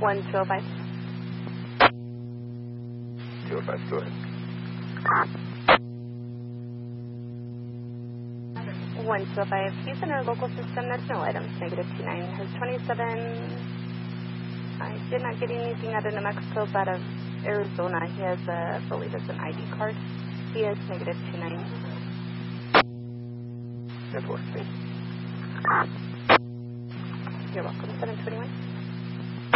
1205. 205, go ahead. 1205. He's in our local system. That's no items. -29. His 27. I did not get anything out of New Mexico, but out of Arizona. He has, I believe it's an ID card. He is -29. That's what. You're welcome. 721.